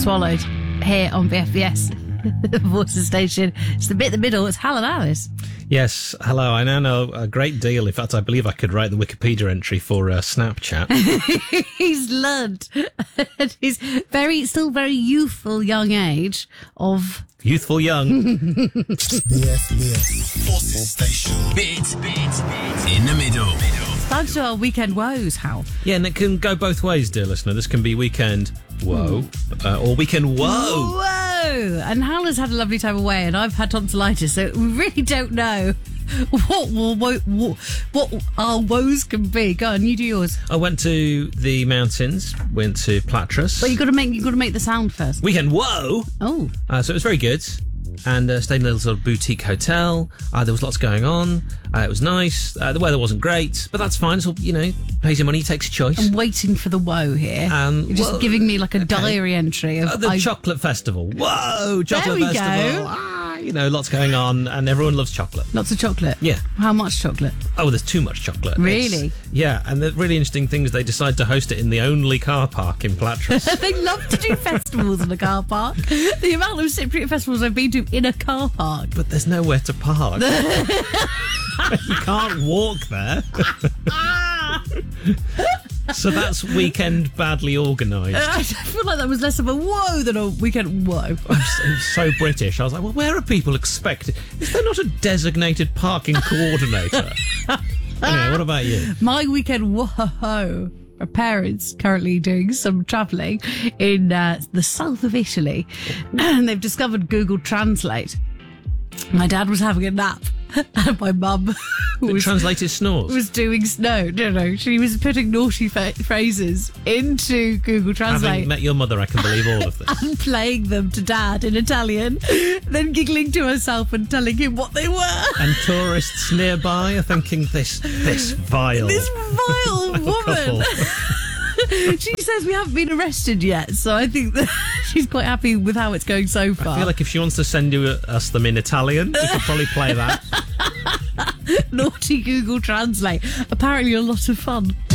swallowed here on BFBS, Voices Station. It's the bit in the middle. It's Hal and Alice. Yes, hello. I now know a great deal. In fact, I believe I could write the Wikipedia entry for Snapchat. He's learned at his still very youthful young age of... Youthful young. BFBS Voices Station. Bit in the middle. Time to our weekend woes, Hal. Yeah, and it can go both ways, dear listener. This can be weekend woe or weekend woe. Whoa! And Hal has had a lovely time away, and I've had tonsillitis, so we really don't know what our woes can be. Go on, you do yours. I went to the mountains, went to Platras. But you got to make the sound first. Weekend woe. Oh, So it was very good. And stayed in a little sort of boutique hotel. There was lots going on. It was nice. The weather wasn't great, but that's fine. So, pays your money, takes your choice. I'm waiting for the woe here. You're just giving me like a diary entry of... the chocolate festival. Whoa, chocolate there we festival. Go. Lots going on, and everyone loves chocolate. Lots of chocolate? Yeah. How much chocolate? Oh, there's too much chocolate. Really? Yeah, and the really interesting thing is they decide to host it in the only car park in Platras. They love to do festivals in a car park. The amount of Cypriot festivals I've been to in a car park. But there's nowhere to park. You can't walk there. So that's weekend badly organised. I feel like that was less of a woe than a weekend woe. I'm so British. I was like, well, where are people expected? Is there not a designated parking coordinator? Anyway, what about you? My weekend woe. My parents currently doing some travelling in the south of Italy, and they've discovered Google Translate. My dad was having a nap, and my mum translated snores. Was doing no. She was putting naughty phrases into Google Translate. Having met your mother, I can believe all of this. And playing them to Dad in Italian, then giggling to herself and telling him what they were. And tourists nearby are thinking, this vile woman. She says we haven't been arrested yet, so I think that she's quite happy with how it's going so far. I feel like if she wants to send us them in Italian, we could probably play that. Naughty Google Translate. Apparently a lot of fun.